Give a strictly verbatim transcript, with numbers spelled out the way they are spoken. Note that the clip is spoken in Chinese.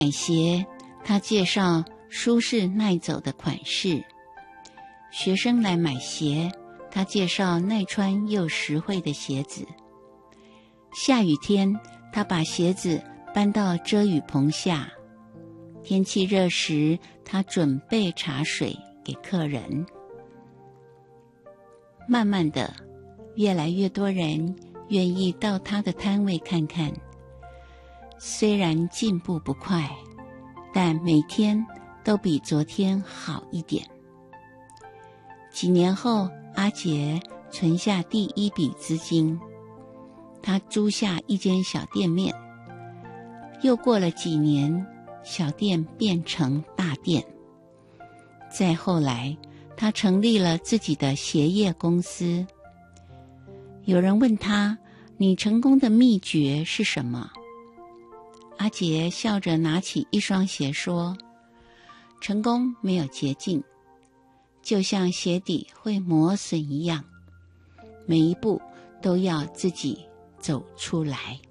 买鞋，他介绍舒适耐走的款式；学生来买鞋，他介绍耐穿又实惠的鞋子。下雨天，他把鞋子搬到遮雨棚下；天气热时，他准备茶水给客人。慢慢的，越来越多人愿意到他的摊位看看。虽然进步不快，但每天都比昨天好一点。几年后，阿杰存下第一笔资金，他租下一间小店面。又过了几年，小店变成大店。再后来，他成立了自己的鞋业公司。有人问他，你成功的秘诀是什么？阿杰笑着拿起一双鞋说，成功没有捷径，就像鞋底会磨损一样，每一步都要自己走出来。